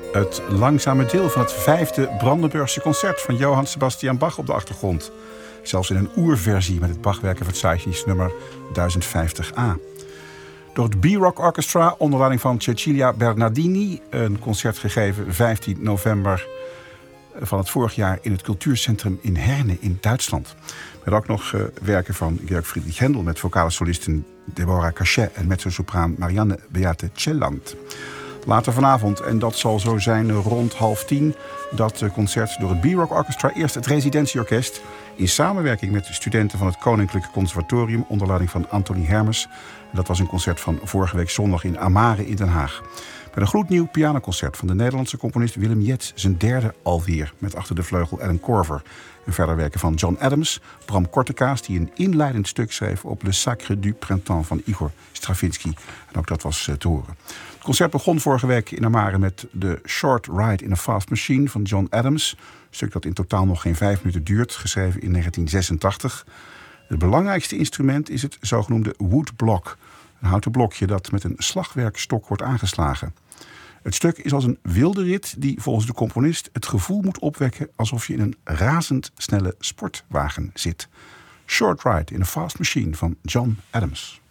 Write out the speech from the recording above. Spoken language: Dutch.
Het langzame deel van het 5e Brandenburgse concert van Johann Sebastian Bach op de achtergrond. Zelfs in een oerversie met het Bachwerkenverzeichnis nummer 1050a. Door het B-Rock Orchestra onder leiding van Cecilia Bernardini. Een concert gegeven 15 november van het vorig jaar in het cultuurcentrum in Herne in Duitsland. Met ook nog werken van Georg Friedrich Händel met vocale solisten Deborah Cachet en mezzosopraan Marianne Beate Celland. Later vanavond, en dat zal zo zijn rond 9:30, dat concert door het B-Rock Orchestra. Eerst het residentieorkest in samenwerking met de studenten van het Koninklijke Conservatorium onder leiding van Anthony Hermes. En dat was een concert van vorige week zondag in Amare in Den Haag. Met een gloednieuw pianoconcert van de Nederlandse componist Willem Jets, zijn derde alweer, met achter de vleugel Alan Korver. En verder werken van John Adams, Bram Kortekaas, die een inleidend stuk schreef op Le Sacre du Printemps van Igor Stravinsky. En ook dat was te horen. Het concert begon vorige week in Amare met de Short Ride in a Fast Machine van John Adams. Een stuk dat in totaal nog geen 5 minuten duurt, geschreven in 1986. Het belangrijkste instrument is het zogenoemde woodblock. Een houten blokje dat met een slagwerkstok wordt aangeslagen. Het stuk is als een wilde rit die volgens de componist het gevoel moet opwekken alsof je in een razendsnelle sportwagen zit. Short Ride in a Fast Machine van John Adams.